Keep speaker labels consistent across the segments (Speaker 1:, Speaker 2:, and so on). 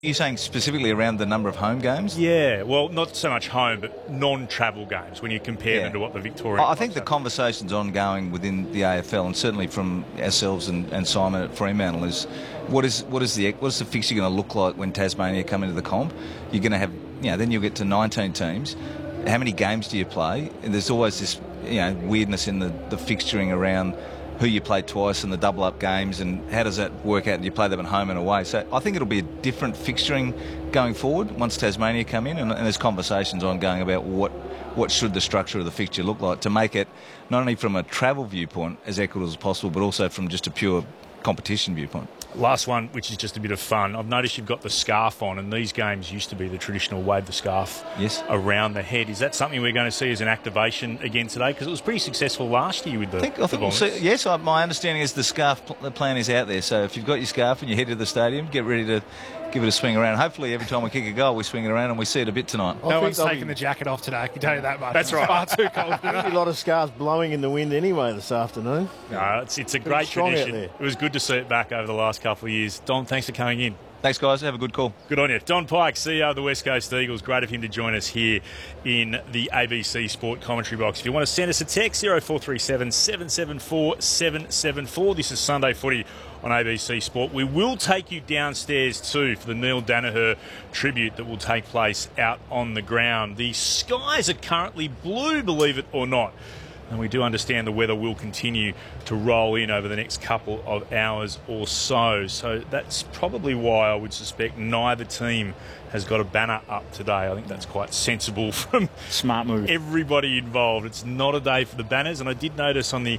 Speaker 1: You're saying specifically around the number of home games?
Speaker 2: Yeah, well, not so much home, but non-travel games when you compare them to what the Victorian.
Speaker 1: I think the conversation's ongoing within the AFL, and certainly from ourselves and Simon at Fremantle, is what is the fixture going to look like when Tasmania come into the comp? You're going to have, then you'll get to 19 teams. How many games do you play? And there's always this, weirdness in the fixturing around who you play twice and the double-up games, and how does that work out? Do you play them at home and away? So I think it'll be a different fixturing going forward once Tasmania come in, and there's conversations ongoing about what should the structure of the fixture look like to make it not only from a travel viewpoint as equitable as possible, but also from just a pure competition viewpoint.
Speaker 2: Last one, which is just a bit of fun. I've noticed you've got the scarf on, and these games used to be the traditional wave the scarf around the head. Is that something we're going to see as an activation again today? Because it was pretty successful last year with the
Speaker 1: I think we'll see. Yes, my understanding is the scarf plan is out there. So if you've got your scarf and you head to the stadium, get ready to give it a swing around. Hopefully every time we kick a goal, we swing it around and we see it a bit tonight.
Speaker 3: No one's taking the jacket off today, I can tell you that much.
Speaker 2: That's right.
Speaker 3: Far too cold.
Speaker 4: There'll be a lot of scarves blowing in the wind anyway this afternoon.
Speaker 2: No, it's a great tradition. It was good to see it back over the last couple of years. Don, thanks for coming in.
Speaker 1: Thanks, guys. Have a good call.
Speaker 2: Good on you. Don Pike, CEO of the West Coast Eagles. Great of him to join us here in the ABC Sport commentary box. If you want to send us a text, 0437 774 774. This is Sunday Footy on ABC Sport. We will take you downstairs too for the Neil Danaher tribute that will take place out on the ground. The skies are currently blue, believe it or not. And we do understand the weather will continue to roll in over the next couple of hours or so. So that's probably why I would suspect neither team has got a banner up today. I think that's quite sensible from
Speaker 5: smart move.
Speaker 2: Everybody involved. It's not a day for the banners. And I did notice on the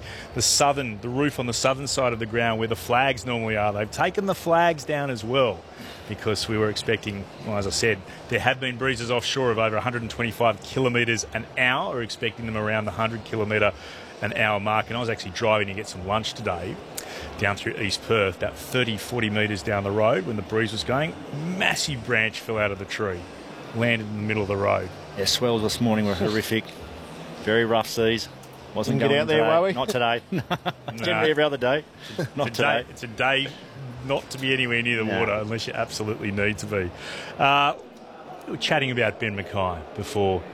Speaker 2: roof on the southern side of the ground where the flags normally are, they've taken the flags down as well, because we were expecting, well, as I said, there have been breezes offshore of over 125 kilometres an hour. We're expecting them around the 100 kilometre an hour mark. And I was actually driving to get some lunch today down through East Perth, about 30, 40 metres down the road when the breeze was going. Massive branch fell out of the tree, landed in the middle of the road.
Speaker 5: Yeah, swells this morning were horrific. Very rough seas. Wasn't
Speaker 4: Didn't
Speaker 5: going
Speaker 4: get out there, were we?
Speaker 5: Not today. Generally every other day. Not today.
Speaker 2: It's a day not to be anywhere near the water unless you absolutely need to be. We were chatting about Ben Mackay before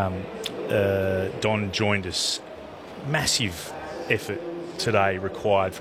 Speaker 2: Don joined us. Massive effort today required from